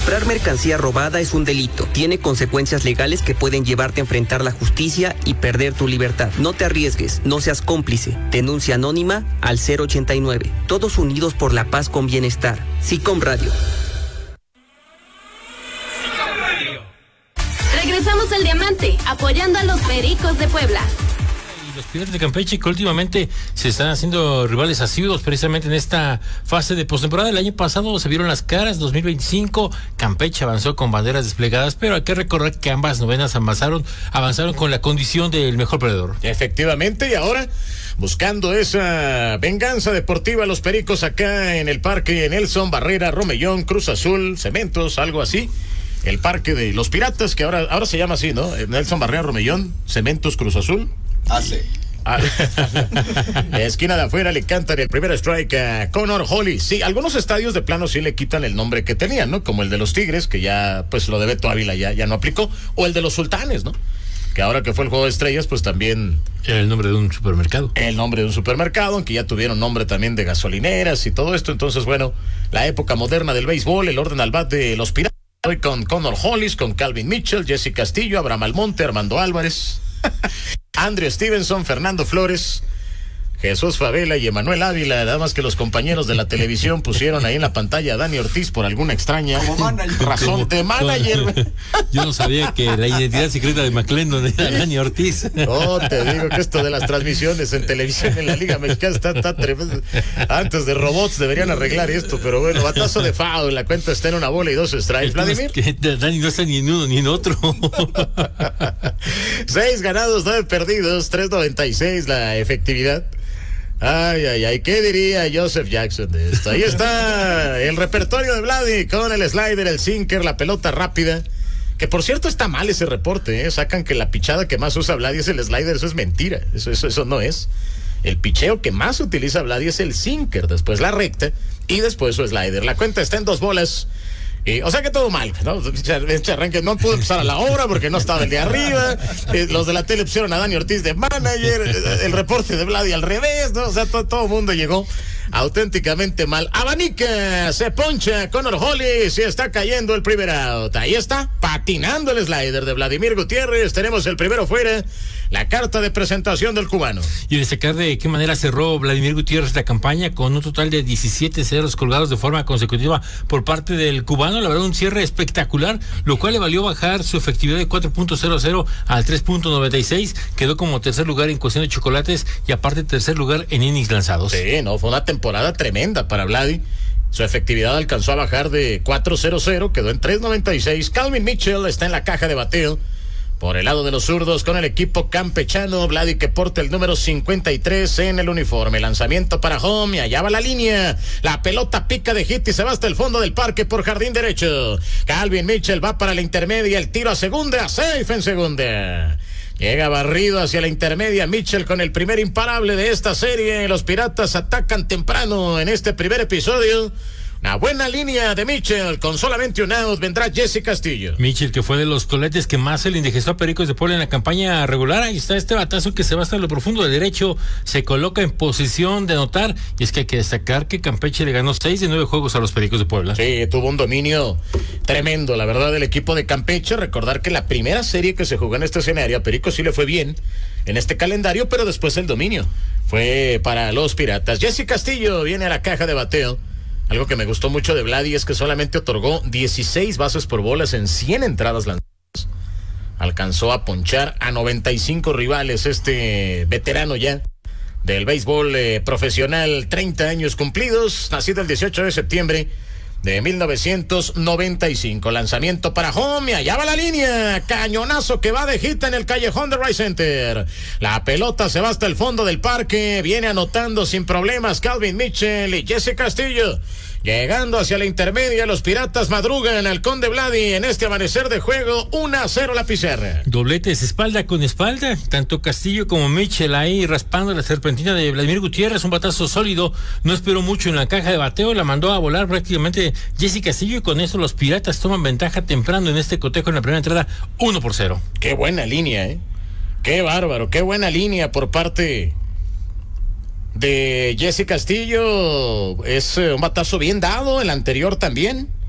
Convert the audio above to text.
Comprar mercancía robada es un delito. Tiene consecuencias legales que pueden llevarte a enfrentar la justicia y perder tu libertad. No te arriesgues, no seas cómplice. Denuncia anónima al 089. Todos unidos por la paz con bienestar. SICOM Radio. Regresamos al Diamante, apoyando a los Pericos de Puebla. Los Piratas de Campeche, que últimamente se están haciendo rivales asiduos precisamente en esta fase de postemporada. El año pasado se vieron las caras. 2025 Campeche avanzó con banderas desplegadas, pero hay que recordar que ambas novenas avanzaron con la condición del mejor perdedor. Efectivamente, y ahora buscando esa venganza deportiva, los Pericos acá en el Parque Nelson Barrera, Romellón, Cruz Azul, Cementos, algo así. El Parque de los Piratas, que ahora se llama así, ¿no? Nelson Barrera, Romellón, Cementos, Cruz Azul. Esquina de afuera le cantan el primer strike a Connor Holly. Sí, algunos estadios de plano sí le quitan el nombre que tenían, ¿no? Como el de los Tigres, que ya, pues lo de Beto Ávila ya no aplicó, o el de los Sultanes, ¿no? Que ahora que fue el Juego de Estrellas, pues también... Era el nombre de un supermercado. El nombre de un supermercado, aunque ya tuvieron nombre también de gasolineras y todo esto. Entonces, bueno, la época moderna del béisbol, el orden al bat de los Piratas, hoy con Connor Hollis, con Calvin Mitchell, Jesse Castillo, Abraham Almonte, Armando Álvarez... Andrew Stevenson, Fernando Flores, Jesús Favela y Emanuel Ávila. Nada más que los compañeros de la televisión pusieron ahí en la pantalla a Dani Ortiz por alguna extraña razón de manager. Yo no sabía que la identidad secreta de McClendon era Dani Ortiz. Oh, te digo que esto de las transmisiones en televisión en la Liga Mexicana está tremendo. Antes de robots deberían arreglar esto, pero bueno, batazo de foul, la cuenta está en 1 bola y 2 strikes. Vladimir. Que Dani no está ni en uno ni en otro. 6 ganados, 9 perdidos, 3.96 la efectividad. Ay, ¿qué diría Joseph Jackson de esto? Ahí está el repertorio de Vladi con el slider, el sinker, la pelota rápida. Que por cierto está mal ese reporte, ¿eh? Sacan que la pichada que más usa Vladi es el slider, eso es mentira, eso no es. El picheo que más utiliza Vladi es el sinker, después la recta y después su slider. La cuenta está en 2 bolas. O sea que todo mal, ¿no? Este arranque no pudo empezar a la hora porque no estaba el de arriba. Los de la tele pusieron a Dani Ortiz de manager. El reporte de Vladi al revés, ¿no? O sea, todo el mundo llegó auténticamente mal. Abanica, se poncha Connor Holly, se está cayendo el primer out. Ahí está, patinando el slider de Vladimir Gutiérrez. Tenemos el primero fuera. La carta de presentación del cubano. Y destacar de qué manera cerró Vladimir Gutiérrez la campaña con un total de 17 ceros colgados de forma consecutiva por parte del cubano. La verdad, un cierre espectacular, lo cual le valió bajar su efectividad de 4.00 al 3.96. Quedó como tercer lugar en cuestión de chocolates y aparte tercer lugar en innings lanzados. Sí, no, fue una temporada tremenda para Vladi. Su efectividad alcanzó a bajar de 4.00, quedó en 3.96. Calvin Mitchell está en la caja de bateo. Por el lado de los zurdos con el equipo campechano, Vladi que porta el número 53 en el uniforme. Lanzamiento para home y allá va la línea. La pelota pica de hit y se va hasta el fondo del parque por jardín derecho. Calvin Mitchell va para la intermedia, el tiro a segunda, safe en segunda. Llega barrido hacia la intermedia Mitchell con el primer imparable de esta serie. Los Piratas atacan temprano en este primer episodio. Una buena línea de Mitchell, con solamente un out, vendrá Jesse Castillo. Mitchell, que fue de los toletes que más se le indigestó a Pericos de Puebla en la campaña regular. Ahí está este batazo que se va hasta lo profundo de derecho, se coloca en posición de anotar, y es que hay que destacar que Campeche le ganó 6 de 9 juegos a los Pericos de Puebla. Sí, tuvo un dominio tremendo, la verdad, del equipo de Campeche. Recordar que la primera serie que se jugó en este escenario, a Pericos sí le fue bien en este calendario, pero después el dominio fue para los Piratas. Jesse Castillo viene a la caja de bateo. Algo que me gustó mucho de Vladi es que solamente otorgó 16 bases por bolas en 100 entradas lanzadas. Alcanzó a ponchar a 95 rivales este veterano ya del béisbol profesional, 30 años cumplidos, nacido el 18 de septiembre de 1995. Lanzamiento para home y allá va la línea. Cañonazo que va de hit en el callejón de Rice Center. La pelota se va hasta el fondo del parque. Viene anotando sin problemas Calvin Mitchell y Jesse Castillo. Llegando hacia la intermedia, los Piratas madrugan al Conde Vladi en este amanecer de juego. 1-0 la pizarra. Dobletes espalda con espalda, tanto Castillo como Mitchell ahí raspando la serpentina de Vladimir Gutiérrez. Un batazo sólido, no esperó mucho en la caja de bateo, la mandó a volar prácticamente Jesse Castillo, y con eso los Piratas toman ventaja temprano en este cotejo en la primera entrada, 1-0. Qué buena línea, qué bárbaro, qué buena línea por parte de Jesse Castillo. Es un batazo bien dado, el anterior también.